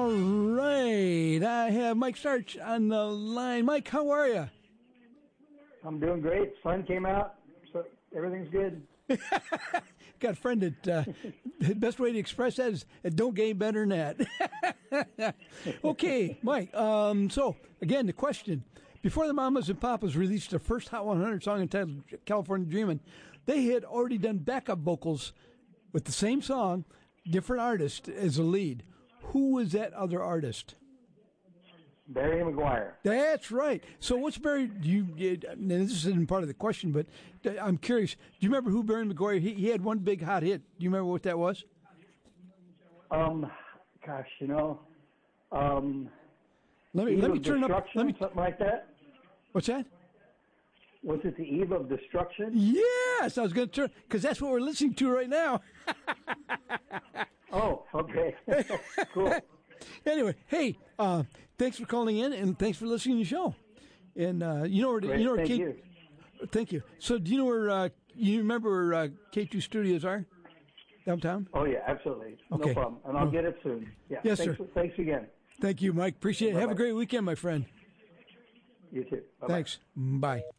All right. I have Mike Starch on the line. Mike, how are you? I'm doing great. Sun came out, so everything's good. Got a friend that the best way to express that is don't get any better than that. Okay, Mike. So, again, the question. Before the Mamas and Papas released their first Hot 100 song entitled California Dreamin', they had already done backup vocals with the same song, different artist as the lead. Who was that other artist? Barry McGuire. That's right. So what's Barry, this isn't part of the question, but I'm curious. Do you remember who Barry McGuire, he had one big hot hit. Do you remember what that was? Gosh, let me turn up. Something like that. What's that? Was it the Eve of Destruction? Yes, I was going to turn, because that's what we're listening to right now. Oh, okay. Cool. Anyway, hey, thanks for calling in, and thanks for listening to the show. And Thank you. So, do you know where? You remember where K2 Studios are downtown? Oh yeah, absolutely. Okay. No problem. And I'll get it soon. Yeah. Yes, sir. Thanks again. Thank you, Mike. Appreciate it. Bye-bye. Have a great weekend, my friend. You too. Bye-bye. Thanks. Bye.